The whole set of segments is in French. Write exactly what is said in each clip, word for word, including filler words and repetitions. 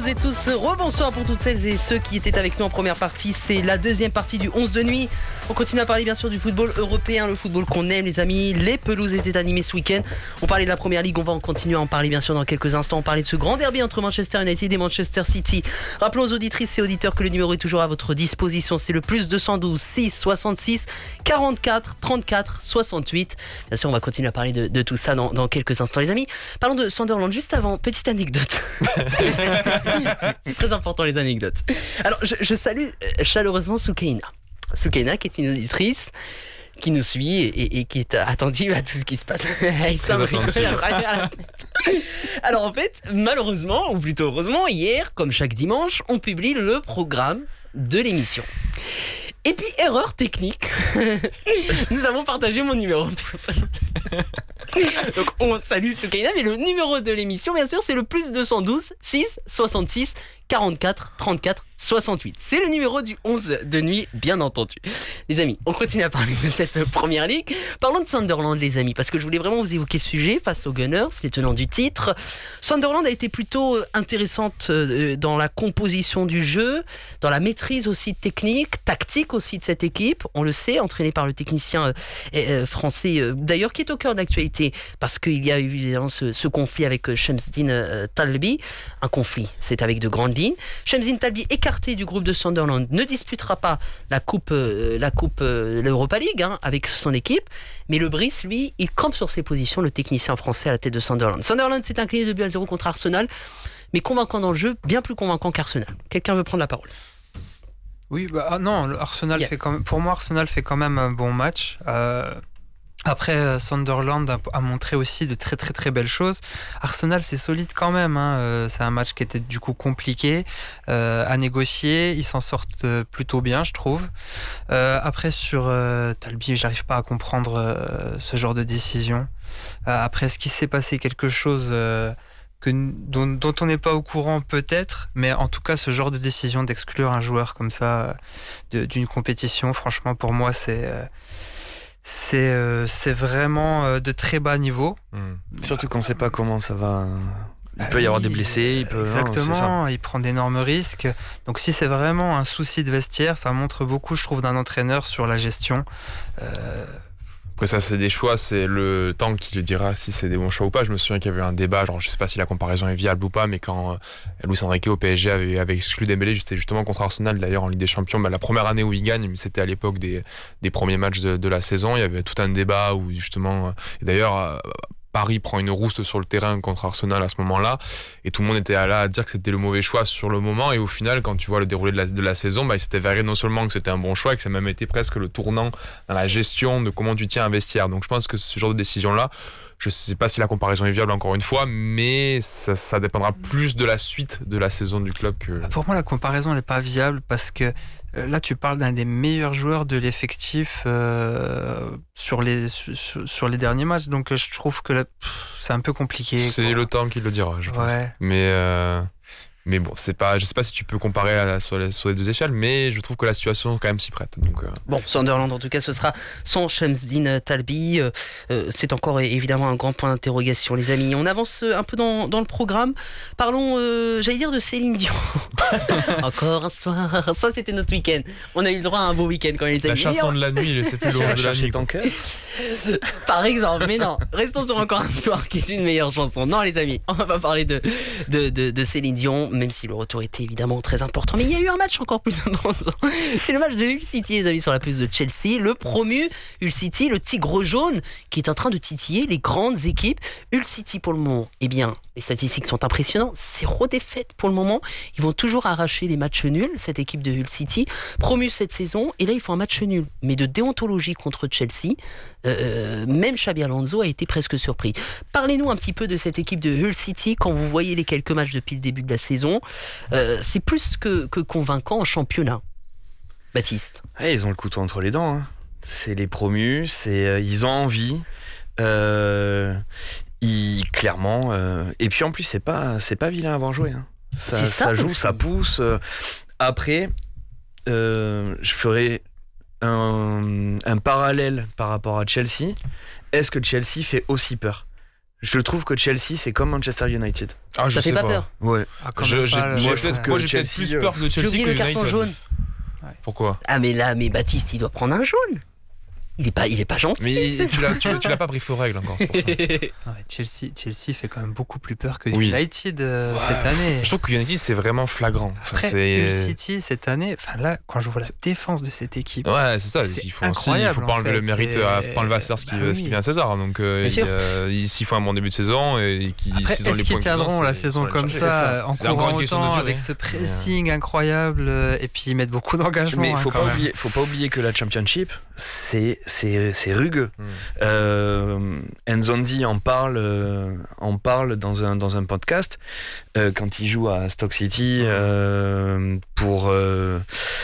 toutes et tous, rebonsoir pour toutes celles et ceux qui étaient avec nous en première partie. C'est la deuxième partie du onze de nuit. On continue à parler bien sûr du football européen, le football qu'on aime les amis. Les pelouses étaient animées ce week-end. On parlait de la première ligue, on va en continuer à en parler bien sûr dans quelques instants. On parlait de ce grand derby entre Manchester United et Manchester City. Rappelons aux auditrices et auditeurs que le numéro est toujours à votre disposition. C'est le plus deux cent douze six soixante-six quarante-quatre trente-quatre soixante-huit. Bien sûr on va continuer à parler de, de tout ça dans, dans quelques instants les amis. Parlons de Sunderland juste avant, petite anecdote. C'est très important les anecdotes. Alors je, je salue chaleureusement Soukaina. Soukaina qui est une auditrice qui nous suit et, et, et qui est attentive à tout ce qui se passe. Elle semble rigoler à travers la fenêtre. Alors en fait, malheureusement, ou plutôt heureusement, hier, comme chaque dimanche, on publie le programme de l'émission. Et puis, erreur technique, nous avons partagé mon numéro. Donc on salue Soukaina, mais le numéro de l'émission, bien sûr, c'est le plus deux cent douze six soixante-six quarante-quatre trente-quatre soixante-huit. C'est le numéro du onze de nuit, bien entendu. Les amis, on continue à parler de cette première ligue. Parlons de Sunderland, les amis, parce que je voulais vraiment vous évoquer le sujet face aux Gunners, les tenants du titre. Sunderland a été plutôt intéressante dans la composition du jeu, dans la maîtrise aussi technique, tactique aussi de cette équipe. On le sait, entraîné par le technicien français, d'ailleurs, qui est au cœur de l'actualité, parce qu'il y a eu évidemment ce, ce conflit avec Shamsdeen Talbi. Un conflit, c'est avec de grandes lignes. Shamsdeen Talbi, écarté du groupe de Sunderland, ne disputera pas la coupe, euh, la coupe, euh, l'Europa League hein, avec son équipe. Mais le Brice, lui, il campe sur ses positions, le technicien français à la tête de Sunderland. Sunderland s'est incliné deux buts à zéro contre Arsenal, mais convaincant dans le jeu, bien plus convaincant qu'Arsenal. Quelqu'un veut prendre la parole? Oui, bah, ah non, Arsenal yeah. fait quand même, pour moi, Arsenal fait quand même un bon match. Euh... Après, Sunderland a, a montré aussi de très très très belles choses. Arsenal, c'est solide quand même. Hein. Euh, c'est un match qui était du coup compliqué euh, à négocier. Ils s'en sortent plutôt bien, je trouve. Euh, après, sur euh, Talbi, j'arrive pas à comprendre euh, ce genre de décision. Euh, après, est-ce qu'il s'est passé quelque chose euh, que, dont, dont on n'est pas au courant peut-être, mais en tout cas, ce genre de décision d'exclure un joueur comme ça de, d'une compétition, franchement, pour moi, c'est... Euh, C'est, euh, c'est vraiment euh, de très bas niveau. Mmh. Surtout qu'on ne sait pas comment ça va. Il peut y avoir des blessés. Il peut... Exactement, non, il prend d'énormes risques. Donc si c'est vraiment un souci de vestiaire, ça montre beaucoup, je trouve, d'un entraîneur sur la gestion. Euh... Après ça, c'est des choix, c'est le temps qui le dira si c'est des bons choix ou pas. Je me souviens qu'il y avait un débat, genre je sais pas si la comparaison est viable ou pas, mais quand euh, Luis Enrique au P S G avait, avait exclu Dembélé, c'était justement contre Arsenal d'ailleurs en Ligue des Champions, bah, la première année où il gagne, mais c'était à l'époque des, des premiers matchs de, de la saison, il y avait tout un débat où justement, euh, et d'ailleurs euh, Paris prend une rouste sur le terrain contre Arsenal à ce moment-là, et tout le monde était là à dire que c'était le mauvais choix sur le moment, et au final, quand tu vois le déroulé de la, de la saison, bah, il s'était avéré non seulement que c'était un bon choix, et que ça même été presque le tournant dans la gestion de comment tu tiens un vestiaire. Donc je pense que ce genre de décision-là, je ne sais pas si la comparaison est viable encore une fois, mais ça, ça dépendra plus de la suite de la saison du club que... Pour moi, la comparaison n'est pas viable parce que euh, là, tu parles d'un des meilleurs joueurs de l'effectif euh, sur, les, sur, sur les derniers matchs. Donc, je trouve que là, pff, c'est un peu compliqué. C'est quoi. Le temps qui le dira, je pense. Ouais. Mais... Euh... Mais bon, c'est pas, je sais pas si tu peux comparer à, sur, les, sur les deux échelles, mais je trouve que la situation est quand même s'y prête. Donc, euh... Bon, Sunderland, en tout cas, ce sera sans Shamsdeen Talbi. Euh, c'est encore évidemment un grand point d'interrogation, les amis. On avance un peu dans, dans le programme. Parlons, euh, j'allais dire, de Céline Dion. Encore un soir. Ça, c'était notre week-end. On a eu le droit à un beau week-end quand les amis. La chanson de la nuit, c'est plus l'orange de la nuit. Ton cœur. Par exemple, mais non. Restons sur Encore un soir, qui est une meilleure chanson. Non, les amis, on va pas parler de, de, de, de Céline Dion. Même si le retour était évidemment très important. Mais il y a eu un match encore plus important. C'est le match de Hull City, les amis, sur la pelouse de Chelsea. Le promu Hull City, le tigre jaune, qui est en train de titiller les grandes équipes. Hull City, pour le moment, eh bien, les statistiques sont impressionnantes. Zéro défaite pour le moment. Ils vont toujours arracher les matchs nuls, cette équipe de Hull City. Promu cette saison, et là, ils font un match nul. Mais de déontologie contre Chelsea, euh, même Xabi Alonso a été presque surpris. Parlez-nous un petit peu de cette équipe de Hull City quand vous voyez les quelques matchs depuis le début de la saison. Euh, c'est plus que, que convaincant en championnat. Baptiste. Ouais, ils ont le couteau entre les dents. Hein. C'est les promus, c'est, euh, ils ont envie. Euh, ils, clairement. Euh, et puis en plus, c'est pas, c'est pas vilain à avoir joué. Hein. Ça, c'est ça, ça joue, aussi. Ça pousse. Euh, après, euh, je ferai un, un parallèle par rapport à Chelsea. Est-ce que Chelsea fait aussi peur ? Je trouve que Chelsea, c'est comme Manchester United. Ah, je Ça fait sais pas peur. Ouais. Ah, quand Je- même j'ai- pas, le- moi, moi, je je trouve trouve que moi, j'ai peut-être Chelsea, plus peur de J'ai Chelsea oublié que le carton United. jaune. Pourquoi? Ah mais là, mais Baptiste, il doit prendre un jaune. Il est pas, il est pas gentil. Mais tu l'as, tu, tu l'as pas briefé aux règles encore. C'est pour ça. Non, mais Chelsea, Chelsea fait quand même beaucoup plus peur que Oui. United euh, Ouais. cette année. Je trouve que United c'est vraiment flagrant. Enfin, Après, c'est... Hull City cette année, enfin là, quand je vois la défense de cette équipe, Ouais, c'est ça. C'est Il faut aussi, il incroyable, faut pas en enlever fait, le mérite, c'est- à, faut pas enlever à César ce qui, Bah ce qui oui. vient à César. Donc, euh, Bien il, sûr. euh, il- s'il faut un bon début de saison et qu'ils après, s'ils ont est-ce les qu'ils points qu'ils ont, tiendront la c'est- saison faut aller comme chercher. ça, en C'est encore courant une question de autant, durée. avec ce pressing incroyable, euh, et puis ils mettent beaucoup d'engagement. Mais il hein, faut quand pas même. oublier, faut pas oublier que la Championship, c'est c'est c'est rugueux. Mm. Euh, Nzondi en parle, euh, en parle dans un dans un podcast euh, quand il joue à Stoke City euh, pour euh,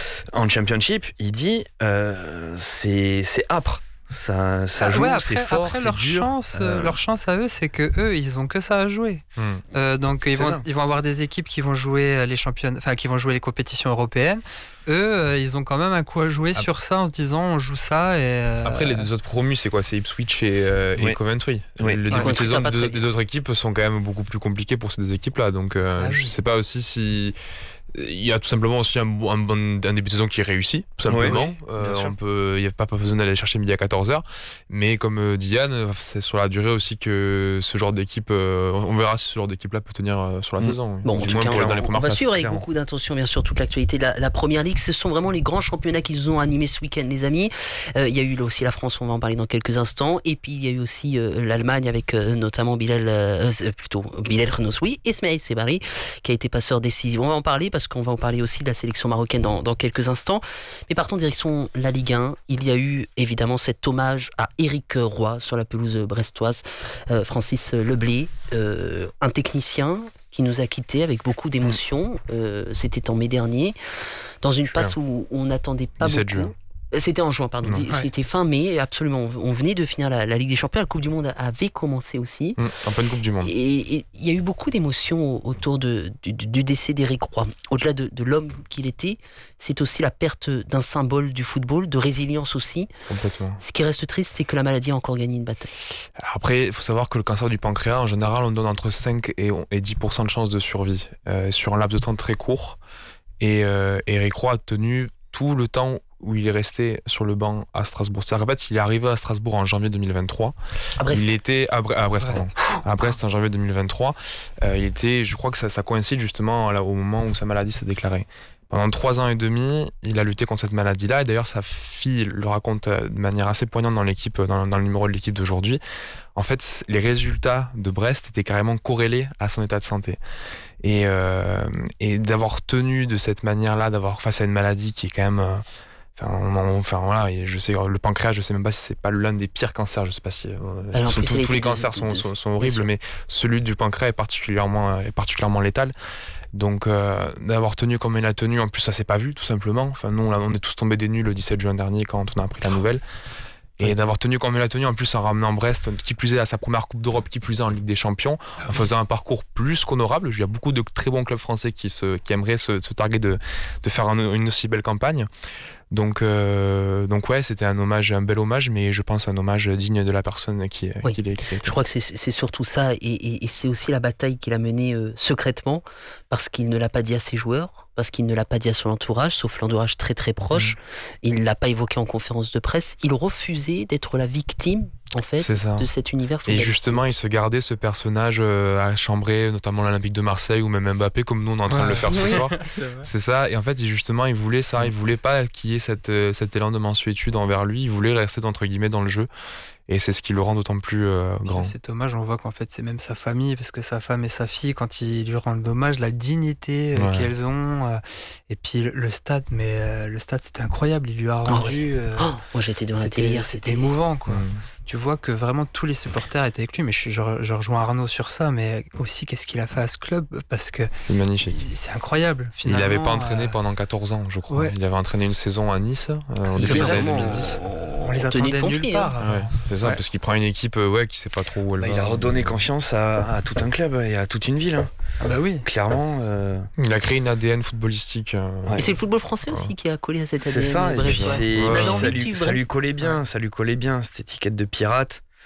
en Championship. Il dit euh, c'est c'est âpre. Ça, ça Ah joue, ouais, c'est après, fort, après c'est leur dur. chance, euh, Euh, leur chance à eux, c'est que eux, ils ont que ça à jouer. Hmm. Euh, donc ils C'est vont, ça. ils vont avoir des équipes qui vont jouer les championnes, enfin qui vont jouer les compétitions européennes. Eux, euh, ils ont quand même un coup à jouer Ap- sur ça en se disant on joue ça et. euh, Après, les deux autres promus, c'est quoi? C'est Ipswich et, euh, et Oui. Coventry. Oui. Le début Coventry, de ça saison va pas de- très des bien. autres équipes sont quand même beaucoup plus compliqués pour ces deux équipes-là. Donc, euh, Ah oui. je sais pas aussi si. Il y a tout simplement aussi un, bon- un, bon, un début de saison qui réussit, tout simplement. Oui, oui, Euh, bien sûr. on peut, il n'y a pas, pas besoin d'aller chercher midi à quatorze heures. Mais comme euh, dit Yann, c'est sur la durée aussi que ce genre d'équipe, euh, on verra si ce genre d'équipe-là peut tenir euh, sur la Mm. saison. oui. Bon, en Du tout moins cas, pour les- dans les on, on premières va places. suivre avec clairement. beaucoup d'attention, bien sûr, toute l'actualité de la, la Première Ligue. Ce sont vraiment les grands championnats qu'ils ont animés ce week-end, les amis. Euh, Il y a eu là aussi la France, on va en parler dans quelques instants. Et puis, il y a eu aussi euh, l'Allemagne avec euh, notamment Bilal, euh, euh, plutôt, Bilal Khenoussoui et Smaïl Sebari, qui a été passeur décisif. On va en parler parce qu'on va en parler aussi de la sélection marocaine dans, dans quelques instants. Mais partons direction la Ligue un. Il y a eu évidemment cet hommage à Éric Roy sur la pelouse brestoise. Euh, Francis Leblé, euh, un technicien qui nous a quittés avec beaucoup d'émotion. Euh, C'était en mai dernier, dans une passe où on n'attendait pas dix-sept beaucoup. juin. Euh, C'était en juin, pardon. Non. Di- C'était fin mai, absolument. On venait de finir la, la Ligue des Champions. La Coupe du Monde avait commencé aussi. Mmh, en pleine Coupe du Monde. Et et il y a eu beaucoup d'émotions au- autour de, du, du décès d'Éric Roy. Au-delà de, de l'homme qu'il était, c'est aussi la perte d'un symbole du football, de résilience aussi. Complètement. Ce qui reste triste, c'est que la maladie a encore gagné une bataille. Alors après, il faut savoir que le cancer du pancréas, en général, on donne entre cinq et on- et dix pour cent de chances de survie euh, sur un laps de temps très court. Et euh, Éric Roy a tenu tout le temps où il est resté sur le banc à Strasbourg. C'est-à-dire qu'en fait, il est arrivé à Strasbourg en janvier deux mille vingt-trois. À Brest. Il était à, Bre- à Brest, Brest. pardon. À Brest en janvier deux mille vingt-trois. Euh, il était, je crois que ça, ça coïncide justement là, au moment où sa maladie s'est déclarée. Pendant trois ans et demi, il a lutté contre cette maladie-là. Et d'ailleurs, sa fille le raconte euh, de manière assez poignante dans l'équipe, dans, dans le numéro de l'équipe d'aujourd'hui. En fait, les résultats de Brest étaient carrément corrélés à son état de santé. Et, euh, et d'avoir tenu de cette manière-là, d'avoir face à une maladie qui est quand même... euh, Enfin, on en- enfin voilà, et je sais le pancréas, je sais même pas si c'est pas l'un des pires cancers, je sais pas si euh, Ah non, tous, plus, tous- il tous les était- cancers sont, de- sont, sont bien horribles, sûr. mais celui du pancréas est particulièrement est particulièrement létal. Donc euh, d'avoir tenu comme il a tenu, en plus ça s'est pas vu tout simplement. Enfin nous on, a- on est tous tombés des nues le dix-sept juin dernier quand on a appris la nouvelle. Et d'avoir tenu comme il a tenu, en plus en ramenant Brest, qui plus est à sa première Coupe d'Europe, qui plus est en Ligue des Champions, en faisant un parcours plus qu'honorable. Il y a beaucoup de très bons clubs français qui, se, qui aimeraient se, se targuer de, de faire un- une aussi belle campagne. Donc, euh, donc ouais, c'était un hommage, un bel hommage, mais je pense un hommage digne de la personne qui, Oui. qui l'est. qui l'est. Je crois que c'est c'est surtout ça, et, et- et c'est aussi la bataille qu'il a menée euh, secrètement, parce qu'il ne l'a pas dit à ses joueurs, parce qu'il ne l'a pas dit à son entourage, sauf l'entourage très très proche. Il ne l'a pas évoqué en conférence de presse. Il refusait d'être la victime, en fait, C'est ça. de cet univers Et footballistique. justement, il se gardait ce personnage euh, à chambrer, notamment l'Olympique de Marseille ou même Mbappé, comme nous on est en train de le Ouais. faire ce Oui. soir. C'est vrai. C'est ça, et en fait, il- justement, il voulait ça, il voulait pas qu'il y ait cette, euh, cet élan de mansuétude envers lui, il voulait rester entre guillemets dans le jeu, et c'est ce qui le rend d'autant plus euh, grand. C'est hommage, on voit qu'en fait c'est même sa famille, parce que sa femme et sa fille, quand ils lui rendent hommage, la dignité euh, Ouais. qu'elles ont, euh, et puis le, le stade, mais euh, le stade c'était incroyable, il lui a rendu. euh, Oh, moi j'étais devant la télé c'était hier, c'était c'était émouvant quoi. Mm. Tu vois que vraiment tous les supporters étaient avec lui, mais je, suis- je, re- je rejoins Arnaud sur ça, mais aussi qu'est-ce qu'il a fait à ce club, parce que C'est magnifique. il- c'est incroyable. Il Finalement, n'avait pas entraîné euh, pendant quatorze ans, je crois. ouais. Il avait entraîné une saison à Nice, euh, au c'est début des années vraiment- deux mille dix. on les tenait attendait de nulle pompier, part. hein. avant. Ouais, c'est ça, Ouais. parce qu'il prend une équipe euh, ouais, qui sait pas trop où elle Bah, va. il a redonné confiance à, à tout un club et à toute une ville. hein. Ah bah oui. Clairement, euh, Il a créé une A D N footballistique. euh, Ouais. Et c'est le football français aussi qui a collé à cette c'est A D N. ça. Et Bref, puis ouais. c'est- On a puis envie ça, de lui, suivre ça Brest. lui collait bien, ça lui collait bien cette étiquette de pirate.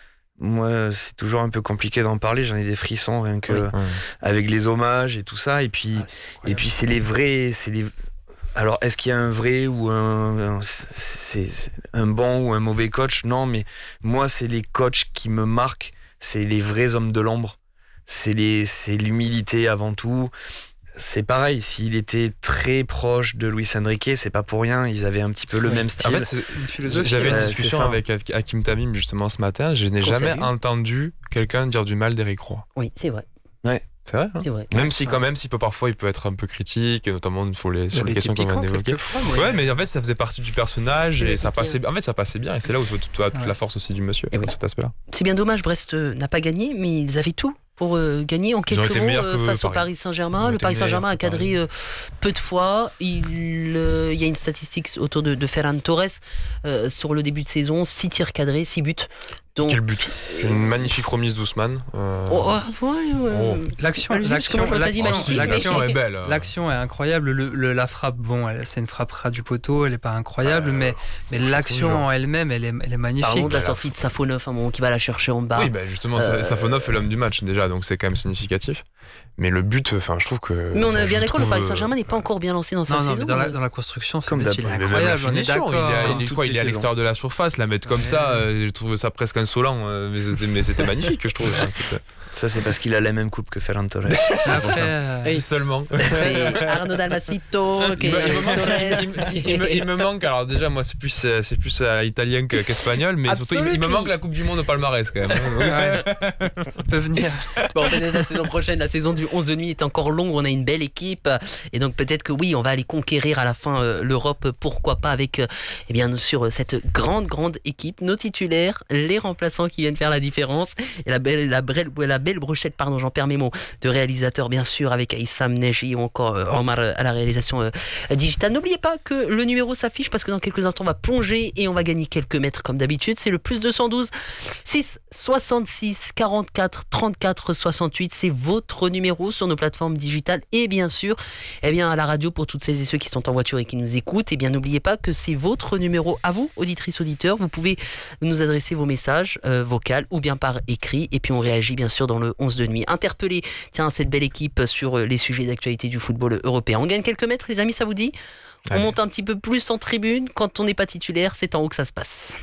moi, c'est toujours un peu compliqué d'en parler. J'en ai des frissons rien que Oui. euh, avec les hommages et tout ça. Et puis, Ah, et puis c'est les vrais, c'est les. Alors, est-ce qu'il y a un vrai ou un, un c'est, c'est un bon ou un mauvais coach? Non, mais moi, c'est les coachs qui me marquent. C'est les vrais hommes de l'ombre. C'est les, c'est l'humilité avant tout. C'est pareil, s'il était très proche de Luis Enrique, c'est pas pour rien, ils avaient un petit peu le Ouais. même style. En fait, c'est- Une philosophie. j'avais une euh, discussion c'est ça. avec Hakim Tamim justement ce matin. Je n'ai Qu'on jamais salue. entendu quelqu'un dire du mal d'Eric Roy. Oui, c'est vrai. C'est vrai, hein C'est vrai. Même si, quand même, si peut, parfois il peut être un peu critique, et notamment sur les, sur les Il questions était qu'on vient piquant d'évoquer. quelquefois, mais- Ouais, mais en fait, ça faisait partie du personnage Il et était ça passait, bien. en fait, ça passait bien. Et c'est là où tu vois toute, toute Ouais. la force aussi du monsieur, Et oui. dans cet aspect-là. C'est bien dommage, Brest euh, n'a pas gagné, mais ils avaient tout pour euh, gagner en Ils ont quelques été mots meilleurs euh, que face au Paris. Paris Ils Saint-Germain. ont Le été Paris Saint-Germain a meilleurs que Paris. cadré euh, peu de fois. Il, euh, il y a une statistique autour de, de Ferran Torres euh, sur le début de saison, six tirs cadrés, six buts. Donc, Quel but Une magnifique remise d'Ousmane. Euh... oh, oh, ouais, ouais. Oh. L'action, Allez-y, parce que moi, l'action, j'aurais pas dit l'action, magnifique, mais- l'action, est belle. l'action est incroyable. Le, le- la frappe, bon, elle- c'est une frappe ras du poteau, elle est pas incroyable, Euh, mais, mais l'action toujours. en elle-même, elle est, elle est magnifique. Parlons de la bah, sortie de Safonov, un moment qui va la chercher en bas. Oui, bah justement, Euh, Safonov est l'homme du match déjà, donc c'est quand même significatif. Mais le but, enfin, je trouve que. mais on enfin, est bien je d'accord, le trouve, Paris euh, Saint-Germain n'est pas encore bien lancé dans sa Non, non, saison. mais dans la, euh. dans la construction, ce Comme but, d'hab. il est Mais même incroyable, la on est finition, d'accord. il, est, il, est, Toutes quoi, les il est à saisons. l'extérieur de la surface, la mettre comme Ouais. ça, euh, je trouve ça presque insolent, euh, mais c'était, mais c'était magnifique, je trouve. Enfin, c'était- Ça, c'est parce qu'il a la même coupe que Ferran Torres. Après, euh, Si seulement. C'est Arnaud Dalmacito, qui Il me, il me manque, Torres. il me- il me- il me manque, alors déjà moi c'est plus, euh, c'est plus euh, italien que- qu'espagnol, mais surtout il, me- il me Absolutely. manque la Coupe du Monde au palmarès quand même. ouais, ça peut venir. Bon, peut-être la saison prochaine, la saison du onze de nuit est encore longue, on a une belle équipe et donc peut-être que oui, on va aller conquérir à la fin euh, l'Europe, pourquoi pas avec euh, eh bien sur euh, cette grande grande équipe, nos titulaires, les remplaçants qui viennent faire la différence et la belle la belle, la belle brochette, pardon, j'en perds mes mots, de réalisateurs bien sûr avec Aïssam Neji ou encore euh, Omar euh, à la réalisation euh, digitale. N'oubliez pas que le numéro s'affiche parce que dans quelques instants on va plonger et on va gagner quelques mètres comme d'habitude, c'est le plus deux cent douze six soixante-six quarante-quatre trente-quatre soixante-huit, c'est votre numéro sur nos plateformes digitales et bien sûr eh bien à la radio pour toutes celles et ceux qui sont en voiture et qui nous écoutent. Et bien n'oubliez pas que c'est votre numéro à vous, auditrices, auditeurs. Vous pouvez nous adresser vos messages euh, vocaux ou bien par écrit et puis on réagit bien sûr dans le onze de nuit. Interpeller tiens cette belle équipe sur euh, les sujets d'actualité du football européen. On gagne quelques mètres les amis, ça vous dit? On Allez. monte un petit peu plus en tribune. Quand on n'est pas titulaire, c'est en haut que ça se passe.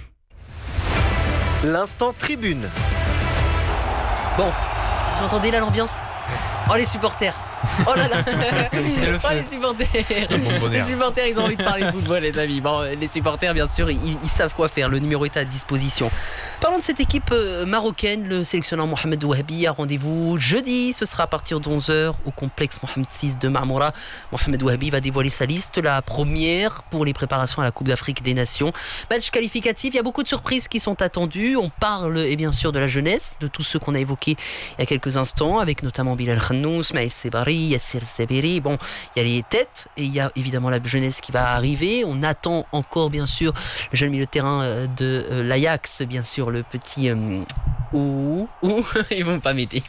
L'instant tribune. Bon, vous entendez là l'ambiance? Oh les supporters. Oh là là. C'est le Oh feu. les supporters. bon Les bonheur. supporters, ils ont envie de parler de football, les amis. Bon, les supporters, bien sûr, ils, ils savent quoi faire. Le numéro est à disposition. Parlons de cette équipe euh, marocaine. Le sélectionneur Mohamed Ouahabi a rendez-vous jeudi. Ce sera à partir de onze heures au complexe Mohamed six de Marmora. Mohamed Ouahabi va dévoiler sa liste, la première pour les préparations à la Coupe d'Afrique des Nations. Match qualificatif. Il y a beaucoup de surprises qui sont attendues. On parle, et bien sûr, de la jeunesse, de tous ceux qu'on a évoqués il y a quelques instants, avec notamment Bilal Khannous, Maël Sebari, Yassir Sabiri. Bon, il y a les têtes et il y a évidemment la jeunesse qui va arriver. On attend encore, bien sûr, le jeune milieu de terrain euh, de euh, l'Ajax, bien sûr, le petit. Euh, ouh, ouh, ils vont pas m'aider.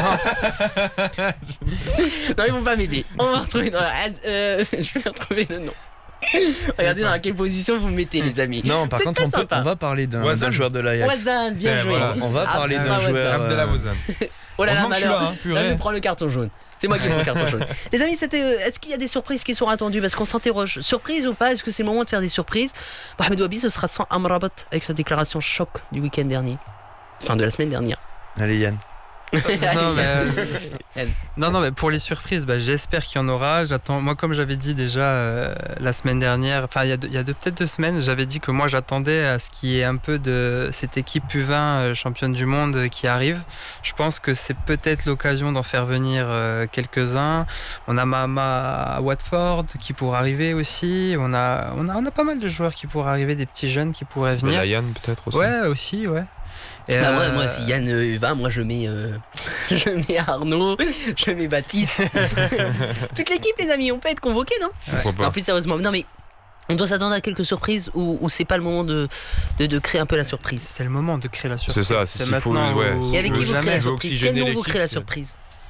Non, ils vont pas m'aider. On va retrouver dans la. Euh, je vais retrouver le nom. Regardez dans quelle position vous me mettez, les amis. Non, par C'est contre, très on, peut- sympa. on va parler d'un, Wazan. d'un joueur de l'Ajax. Wazan, bien Eh, joué. voilà. On va Ah, parler ah, d'un Wazan. joueur. Abdallah euh, Wazan. Oh là là, Heureusement que je suis malheur. là, hein, purée. Là, je prends le carton jaune. C'est moi qui prends le carton jaune. Les amis, c'était. euh, Est-ce qu'il y a des surprises qui sont attendues? Parce qu'on s'interroge. Surprise ou pas? Est-ce que c'est le moment de faire des surprises? Mohamed Ouahabi, ce sera sans Amrabat avec sa déclaration choc du week-end dernier. Enfin, de la semaine dernière. Allez, Yann. Non, mais, euh, Yann. non, non, mais pour les surprises, bah, j'espère qu'il y en aura. J'attends, moi, comme j'avais dit déjà euh, la semaine dernière, enfin, il y a, deux- il y a deux- peut-être deux semaines, j'avais dit que moi, j'attendais à ce qu'il y ait un peu de cette équipe U vingt euh, championne du monde euh, qui arrive. Je pense que c'est peut-être l'occasion d'en faire venir euh, quelques-uns. On a Mahama à Watford qui pourrait arriver aussi. On a, on a, on a pas mal de joueurs qui pourraient arriver, des petits jeunes qui pourraient venir. Belayan peut-être aussi. Ouais, aussi, ouais. Et, Bah, moi, euh, moi, si Yann euh, va, moi je mets, euh, je mets Arnaud, je mets Baptiste. Toute l'équipe, les amis, on peut être convoqués, non? Pourquoi pas. Non, plus sérieusement, non mais on doit s'attendre à quelques surprises ou, ou c'est pas le moment de, de, de créer un peu la surprise? C'est le moment de créer la surprise. C'est ça, c'est- C'est s'il faut- maintenant ouais, ou- si Et avec tu qui veux vous créez jamais. la je veux surprise? oxygéner Quel nom vous l'équipe, créez la c'est- surprise?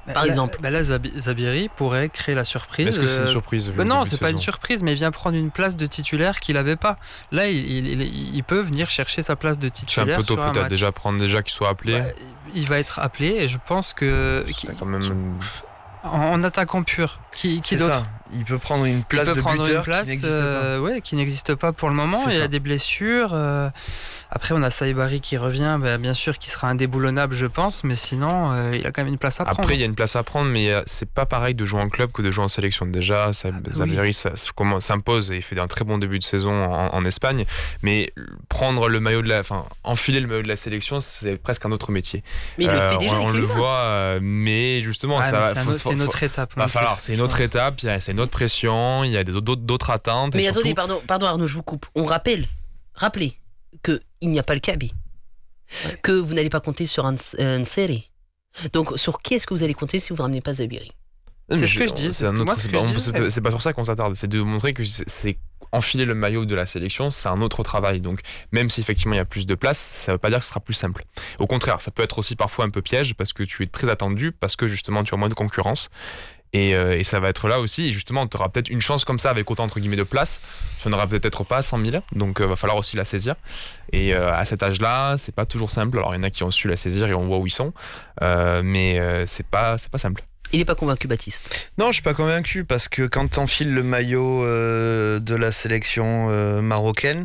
par là, exemple. Bah là, Zabiri pourrait créer la surprise. Mais est-ce que c'est une surprise euh... bah Non, c'est pas saison. Une surprise, mais il vient prendre une place de titulaire qu'il n'avait pas. Là, il, il, il peut venir chercher sa place de titulaire. C'est un peu tôt, sur un peut-être match. déjà prendre déjà qu'il soit appelé. Ouais, il va être appelé et je pense que. C'est quand même. En, en attaquant pur. Qui, qui c'est d'autre ça. Il peut prendre une place il peut de prendre buteur une place, qui n'existe euh, pas. Ouais, qui n'existe pas pour le moment. C'est il ça. a des blessures. Euh... Après, on a Saibari qui revient, bah, bien sûr, qui sera indéboulonnable, je pense, mais sinon, euh, il a quand même une place à prendre. Après, il y a une place à prendre, mais c'est pas pareil de jouer en club que de jouer en sélection. Déjà, ça, ah bah Zabiri oui. ça, ça s'impose et il fait un très bon début de saison en, en Espagne, mais prendre le maillot de la, enfin, enfiler le maillot de la sélection, c'est presque un autre métier. Mais il euh, le fait déjà. On, on le voit, mais justement, ah, ça mais va. C'est, faut, un autre, faut, c'est une autre étape. Va falloir, c'est une autre pense. étape. C'est une autre pression. Il y a des, d'autres, d'autres attentes. Mais et attendez, surtout... pardon, pardon Arnaud, je vous coupe. On rappelle, rappelez que il n'y a pas le Kaby. Ouais. Que vous n'allez pas compter sur un, un série. Donc, sur qui est-ce que vous allez compter si vous ne ramenez pas Zabiri ? C'est ce je, que je dis. C'est, c'est, autre, c'est, pas, dis, c'est, c'est pas sur ça qu'on s'attarde. C'est de montrer que c'est, c'est enfiler le maillot de la sélection, c'est un autre travail. Donc, même si effectivement il y a plus de place, ça ne veut pas dire que ce sera plus simple. Au contraire, ça peut être aussi parfois un peu piège parce que tu es très attendu, parce que justement tu as moins de concurrence. Et, euh, et ça va être là aussi. Et justement, tu auras peut-être une chance comme ça avec autant entre guillemets de place. Tu n'en auras peut-être pas à cent mille. Donc, il euh, va falloir aussi la saisir. Et euh, à cet âge-là, c'est pas toujours simple. Alors, il y en a qui ont su la saisir et on voit où ils sont. Euh, mais euh, c'est pas, c'est pas simple. Il n'est pas convaincu, Baptiste ? Non, je suis pas convaincu parce que quand tu enfiles le maillot euh, de la sélection euh, marocaine,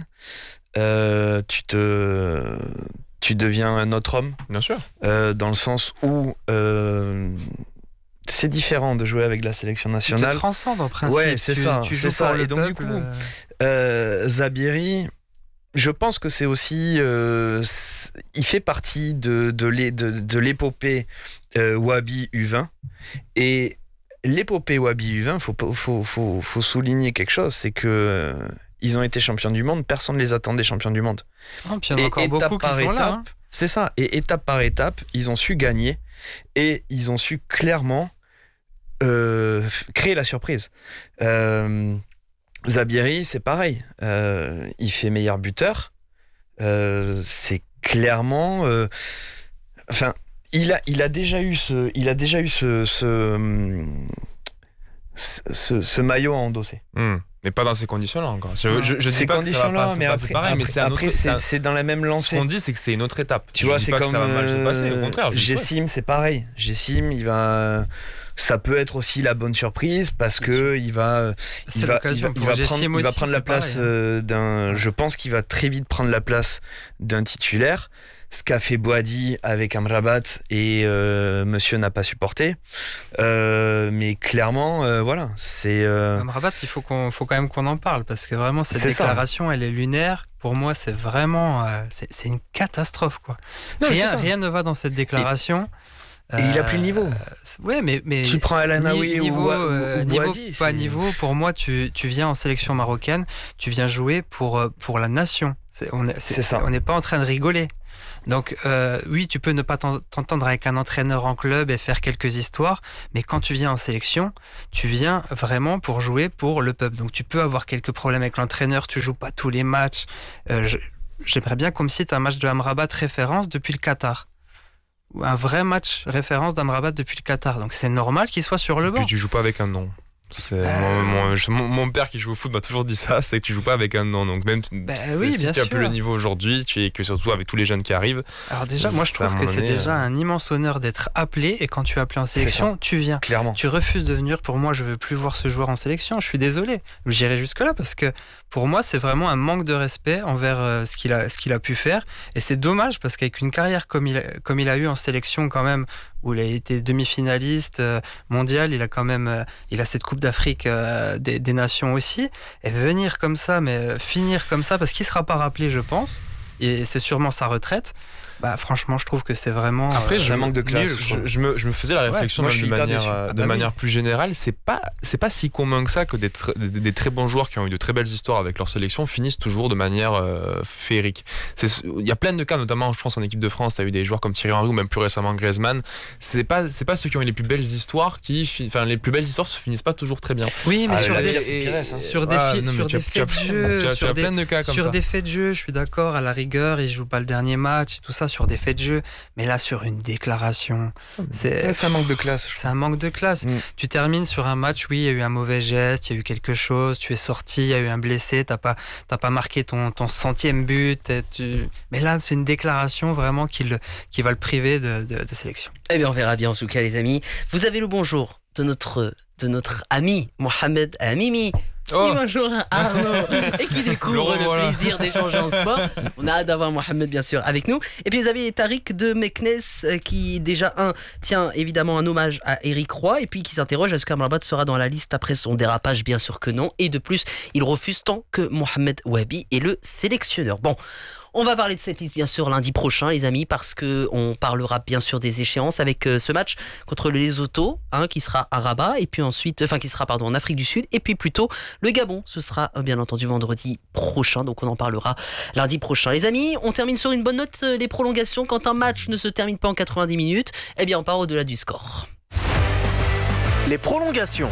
euh, tu te. Tu deviens un autre homme. Bien sûr. Euh, dans le sens où. Euh, c'est différent de jouer avec la sélection nationale. Tu te transcendes en principe. Ouais, c'est tu, ça. Tu joues c'est ça. Et donc peuple, du coup, euh, Zabiri, je pense que c'est aussi, euh, c'est, il fait partie de de, l'é, de, de l'épopée euh, Wahbi U vingt. Et l'épopée Wahbi U vingt, faut faut faut faut souligner quelque chose, c'est que euh, ils ont été champions du monde. Personne ne les attendait champions du monde. Oh, puis il y en a encore et beaucoup qui sont étape, là. Hein. C'est ça. Et étape par étape, ils ont su gagner et ils ont su clairement Euh, créer la surprise. Euh, Zabiri, c'est pareil. Euh, il fait meilleur buteur. Euh, c'est clairement. Euh, enfin, il a, il a déjà eu ce, il a déjà eu ce, ce, ce, ce maillot à endosser. Mmh. Mais pas dans ces conditions-là encore. Je, je, je ces dis pas conditions-là, que ça va pas, mais pas, après, c'est pareil, après, mais c'est, un après autre, c'est, c'est, un, c'est dans la même lancée. Ce qu'on dit, c'est que c'est une autre étape. Tu je vois, dis c'est pas comme que ça va mal se passer. Au contraire, Gessim, c'est pareil. Gessim, il va. Ça peut être aussi la bonne surprise parce que il va, il va, il va, il va prendre, il va prendre la place pareil, hein. d'un. Je pense qu'il va très vite prendre la place d'un titulaire. Ce qu'a fait Boadi avec Amrabat et euh, Monsieur n'a pas supporté. Euh, mais clairement, euh, voilà, c'est. Euh... Amrabat, il faut qu'on, faut quand même qu'on en parle parce que vraiment cette c'est déclaration, ça. Elle est lunaire. Pour moi, c'est vraiment, euh, c'est, c'est une catastrophe quoi. Non, rien, rien ne va dans cette déclaration. Et, et euh, il a plus le niveau. Euh, ouais, mais, mais tu prends Elanaoui niveau, ou, euh, ou, ou niveau, Boadi, pas niveau. Pour moi, tu, tu viens en sélection marocaine, tu viens jouer pour pour la nation. C'est, on est, c'est, c'est ça. On n'est pas en train de rigoler. Donc euh, oui, tu peux ne pas t'entendre avec un entraîneur en club et faire quelques histoires, mais quand tu viens en sélection, tu viens vraiment pour jouer pour le peuple. Donc tu peux avoir quelques problèmes avec l'entraîneur, tu joues pas tous les matchs. Euh, je, j'aimerais bien qu'on me cite un match de Amrabat référence depuis le Qatar. Ou un vrai match référence d'Amrabat depuis le Qatar. Donc c'est normal qu'il soit sur le banc. Et puis tu joues pas avec un nom. C'est euh... mon, mon, mon père qui joue au foot m'a toujours dit ça, c'est que tu joues pas avec un nom. Donc même bah, oui, si bien tu as sûr. plus le niveau aujourd'hui, tu es que surtout avec tous les jeunes qui arrivent. Alors déjà, moi je trouve que c'est déjà un immense honneur d'être appelé et quand tu es appelé en sélection, tu viens. Clairement. Tu refuses de venir. Pour moi, je veux plus voir ce joueur en sélection. Je suis désolé. J'irai jusque là parce que pour moi, c'est vraiment un manque de respect envers euh, ce qu'il a, ce qu'il a pu faire. Et c'est dommage parce qu'avec une carrière comme il, a, comme il a eu en sélection quand même, où il a été demi-finaliste euh, mondial, il a quand même, euh, il a cette Coupe d'Afrique euh, des, des Nations aussi. Et venir comme ça, mais euh, finir comme ça, parce qu'il sera pas rappelé, je pense. Et c'est sûrement sa retraite. Bah franchement, je trouve que c'est vraiment après euh, je, un manque de classe. Je, je, je, me, je me faisais la réflexion ouais, même de manière, euh, ah de bah manière oui. plus générale, c'est pas c'est pas si commun que ça que des, tr- des, des très bons joueurs qui ont eu de très belles histoires avec leur sélection finissent toujours de manière euh, féerique. Il y a plein de cas, notamment je pense en équipe de France, tu as eu des joueurs comme Thierry Henry ou même plus récemment Griezmann. C'est pas c'est pas ceux qui ont eu les plus belles histoires qui enfin les plus belles histoires se finissent pas toujours très bien. Oui, mais ah, sur, des, pire, et, Pires, hein. sur des, ah, fi- non, sur des tu as, faits tu as, de jeu, tu as, sur, tu as des, plein de cas comme sur ça. des faits de jeu, je suis d'accord à la rigueur. rigueur, il joue pas le dernier match, et tout ça sur des faits de jeu. Mais là, sur une déclaration, c'est, Ouais, c'est un manque de classe. c'est un manque de classe. Mm. Tu termines sur un match, oui, il y a eu un mauvais geste, il y a eu quelque chose, tu es sorti, il y a eu un blessé, t'as pas, t'as pas marqué ton, ton centième but. Et tu... Mais là, c'est une déclaration vraiment qui, le, qui va le priver de, de, de sélection. Eh bien, on verra bien en tout cas, les amis. Vous avez le bonjour de notre, de notre ami Mohamed Amimi. Qui Oh. dit bonjour à Arnaud et qui découvre Le le revoilà. plaisir d'échanger en sport. On a hâte d'avoir Mohamed bien sûr avec nous. Et puis vous avez Tariq de Meknes euh, qui déjà un tient évidemment un hommage à Eric Roy et puis qui s'interroge est-ce qu'Amrabat sera dans la liste après son dérapage? Bien sûr que non. Et de plus, il refuse tant que Mohamed Wahabi est le sélectionneur. Bon. On va parler de cette liste bien sûr lundi prochain les amis parce que on parlera bien sûr des échéances avec euh, ce match contre le Lesotho hein, qui sera à Rabat et puis ensuite enfin qui sera pardon en Afrique du Sud et puis plutôt le Gabon ce sera euh, bien entendu vendredi prochain donc on en parlera lundi prochain les amis. On termine sur une bonne note euh, les prolongations quand un match ne se termine pas en quatre-vingt-dix minutes eh bien on part au-delà du score. Les prolongations.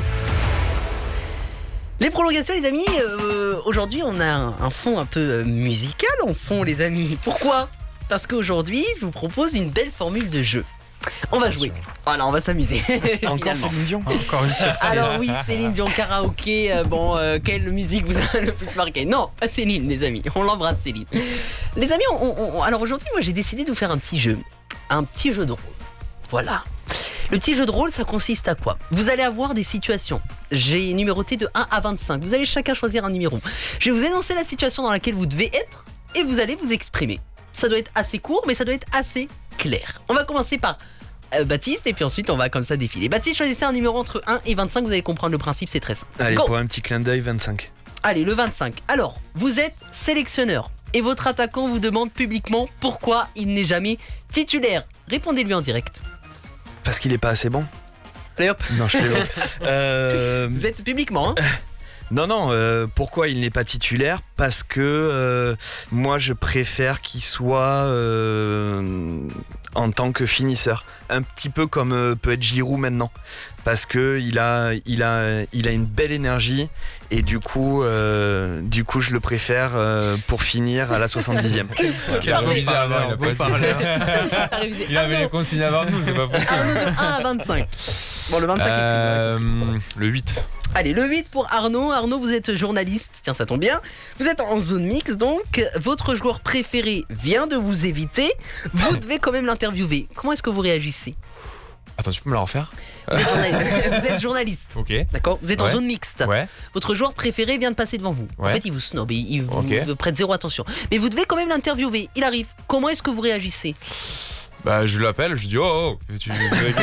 Les prolongations les amis, euh, aujourd'hui on a un, un fond un peu euh, musical en fond les amis. Pourquoi ? Parce qu'aujourd'hui je vous propose une belle formule de jeu. On va jouer, voilà on va s'amuser. Encore Finalement. Céline Dion. Encore une surprise. Alors oui Céline Dion karaoké, euh, bon euh, quelle musique vous a le plus marqué ? Non pas Céline les amis, on l'embrasse Céline. Les amis, on, on, on- alors aujourd'hui moi j'ai décidé de vous faire un petit jeu, un petit jeu de rôle. Voilà. Le petit jeu de rôle, ça consiste à quoi ? Vous allez avoir des situations. J'ai numéroté de un à vingt-cinq. Vous allez chacun choisir un numéro. Je vais vous énoncer la situation dans laquelle vous devez être et vous allez vous exprimer. Ça doit être assez court, mais ça doit être assez clair. On va commencer par euh, Baptiste et puis ensuite on va comme ça défiler. Baptiste, choisissez un numéro entre un et vingt-cinq. Vous allez comprendre le principe, c'est très simple. Allez, Go. pour un petit clin d'œil, vingt-cinq. Allez, le vingt-cinq. Alors, vous êtes sélectionneur et votre attaquant vous demande publiquement pourquoi il n'est jamais titulaire. Répondez-lui en direct. Parce qu'il est pas assez bon. Allez hop. Non, je plaisante. Euh, Vous êtes publiquement, hein ? Non, non, euh, pourquoi il n'est pas titulaire ? Parce que euh, moi, je préfère qu'il soit euh, en tant que finisseur. Un petit peu comme euh, peut être Giroud maintenant. Parce que il a, il a, il a une belle énergie et du coup, euh, du coup, je le préfère euh, pour finir à la soixante-dixième. Il a révisé avant, il a Beau pas dit. parleur. Arrivé. Il avait les consignes avant nous, c'est pas possible. Arnaud de un à vingt-cinq. Bon, le vingt-cinq est Euh, plus. le huit. Allez, le huit pour Arnaud. Arnaud, vous êtes journaliste. Tiens, ça tombe bien. Vous êtes en zone mixte, donc votre joueur préféré vient de vous éviter. Vous devez quand même l'interviewer. Comment est-ce que vous réagissez ? Attends, tu peux me la refaire? Vous êtes journaliste. Vous êtes journaliste. Ok. D'accord ? Vous êtes en Ouais. zone mixte. Ouais. Votre joueur préféré vient de passer devant vous. En Ouais. fait, il vous snob, il, il vous, Ok. vous prête zéro attention. Mais vous devez quand même l'interviewer. Il arrive. Comment est-ce que vous réagissez ? Bah, je l'appelle, je dis oh, oh tu...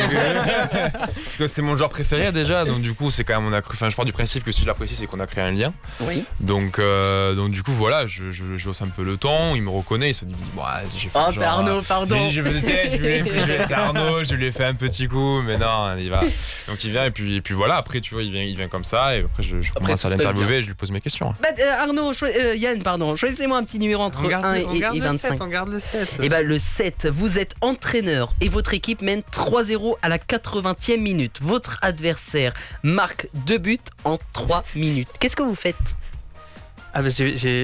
Parce que c'est mon joueur préféré déjà, donc du coup, c'est quand même, on a cru. Enfin, je pars du principe que si je l'apprécie, c'est qu'on a créé un lien. Oui. Donc, euh, donc du coup, voilà, je, je, je hausse un peu le ton, il me reconnaît, il se dit, bon, vas-y, j'ai fait Oh, un c'est genre, Arnaud, pardon. J'ai dit, je, veux- tu sais, je lui ai fait- je lui ai- c'est Arnaud, je lui ai fait un petit coup, mais non, il va. Donc il vient et puis, et puis voilà, après tu vois, il vient, il vient comme ça et après je, je Après, commence tout à se passe l'interviewer et je lui pose mes questions. Bah, euh, Arnaud, choi- euh, Yann, pardon, choisissez-moi un petit numéro entre On garde, un et, on garde et le vingt-cinq. sept, on garde le sept. Et bah le sept, vous êtes entraîneur et votre équipe mène trois zéro à la quatre-vingtième minute. Votre adversaire marque deux buts en trois minutes. Qu'est-ce que vous faites ? Ah bah j'ai- j'ai